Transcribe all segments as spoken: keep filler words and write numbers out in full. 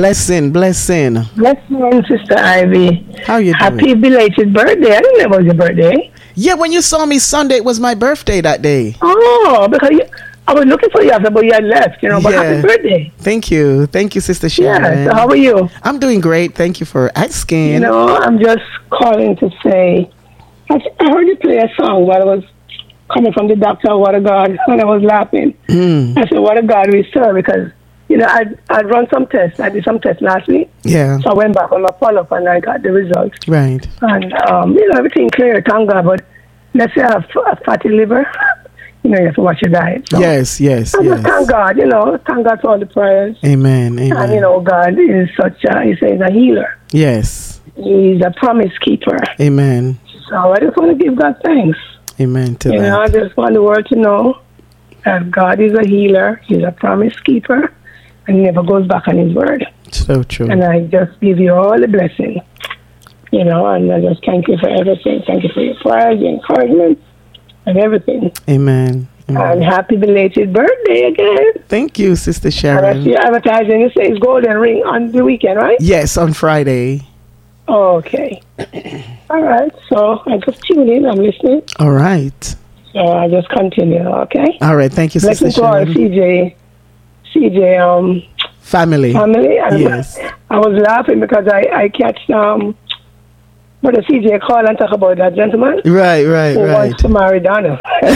Blessing, blessing. Blessing, Sister Ivy. How you doing? Happy belated birthday. I didn't know it was your birthday. Yeah, when you saw me Sunday, it was my birthday that day. Oh, because you, I was looking for you after, but you had left, you know, but Yeah. happy birthday. Thank you. Thank you, Sister Sharon. Yeah, so how are you? I'm doing great. Thank you for asking. You know, I'm just calling to say, I, I heard you play a song while I was coming from the doctor, What a God, and I was laughing. Mm. I said, what a God we serve, because, you know, I'd, I'd run some tests. I did some tests last week. Yeah. So I went back on my follow-up and I got the results. Right. And, um, you know, everything clear, thank God. But let's say I have a fatty liver, you know, you have to watch your diet. So. Yes, yes, I just yes. thank God, you know, thank God for all the prayers. Amen, amen. And, you know, God is such a, he says, a healer. Yes. He's a promise keeper. Amen. So I just want to give God thanks. Amen to You that. know, I just want the world to know that God is a healer. He's a promise keeper. And he never goes back on his word. So true. And I just give you all the blessing. You know, and I just thank you for everything. Thank you for your prayers, your encouragement, and everything. Amen. Amen. And happy belated birthday again. Thank you, Sister And I Sharon. see you advertising, it says Golden Ring on the weekend, right? Yes, on Friday. Okay. All right. So I just tune in. I'm listening. All right. So I just continue, okay? All right. Thank you, Sister Blessing to our Sharon. C J, C J um, Family. family. And Yes. I was laughing because I, I catch um, Brother C J call and talk about that gentleman Right, right, who right. wants to marry Donna.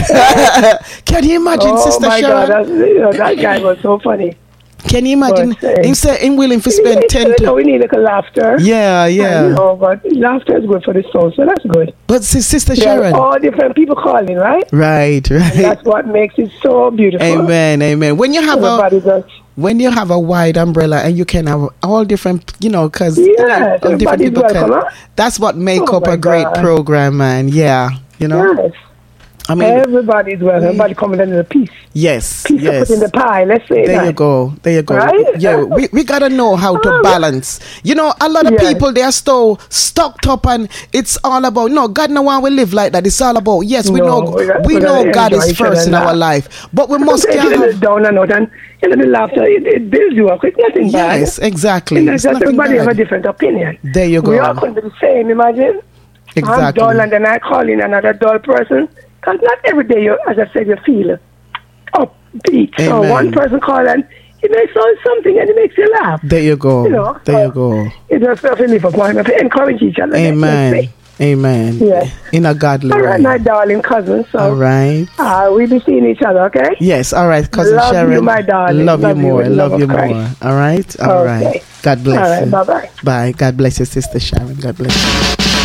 Can you imagine, Oh Sister my Sharon? God, that's, you know, that guy was so funny. Can you imagine? But, uh, him say him willing to spend ten. You know, To, we need a little laughter. yeah, And, you yeah. know, but laughter is good for the soul, so that's good. But sis- Sister There are Sharon. all different people calling, right? Right, right. That's what makes it so beautiful. Amen, amen. When you have a Everybody does. when you have a wide umbrella and you can have all different, you know, because Yes, all different everybody's people can. welcome, huh? That's what make Oh up my a great God. program, man. Yeah, you know. Yes. I mean, Everybody's welcome. Everybody coming into the piece. yes, Piece to yes. put in the pie. Let's say There that. you go. There you go. Right? Yeah, we, we gotta know how to Oh, balance. You know, a lot of Yes. people they are so stocked up, and it's all about no God. No one will live like that. It's all about yes, we No, know we got- we we know gotta God enjoy is each other first in and our laugh. life, but we must Sometimes can you get have down and out, and you know the laughter. It, it builds you up. It's nothing bad. yes, exactly. You know, It's just nothing everybody have a bad. different opinion. There you We all go. couldn't be the same. Imagine. I'm Exactly. dull, and then I call in another dull person. Because not every day, you, as I said, you feel upbeat. So Amen. one person call and he makes all something and it makes you laugh. There you go. You know, there you uh, go. It just felt live up one, encourage each other. let's Amen. say. Amen. Yes. In a godly All right, way. my darling cousin. So All right. uh, we'll be seeing each other, okay? Yes, all right, cousin Love you, Sharon. my darling. Love, Love you you more. with the Love love you of more. Christ. All right. All Okay. right. God bless All right, you. bye-bye. Bye. God bless you, Sister Sharon. God bless you.